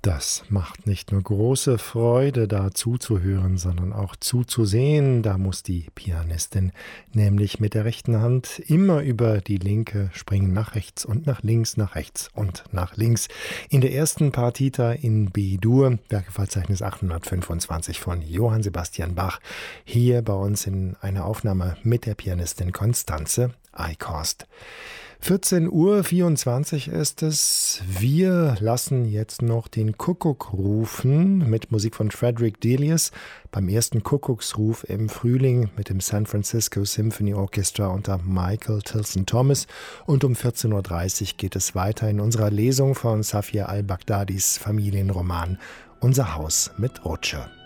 Das macht nicht nur große Freude, da zuzuhören, sondern auch zuzusehen. Da muss die Pianistin nämlich mit der rechten Hand immer über die linke springen, nach rechts und nach rechts und nach links. In der ersten Partita in B-Dur, Werkeverzeichnis 825 von Johann Sebastian Bach, hier bei uns in einer Aufnahme mit der Pianistin Constanze Eichhorst. 14:24 Uhr ist es. Wir lassen jetzt noch den Kuckuck rufen mit Musik von Frederick Delius beim ersten Kuckucksruf im Frühling mit dem San Francisco Symphony Orchestra unter Michael Tilson Thomas. Und um 14:30 Uhr geht es weiter in unserer Lesung von Safia al-Baghdadis Familienroman Unser Haus mit Rothschild.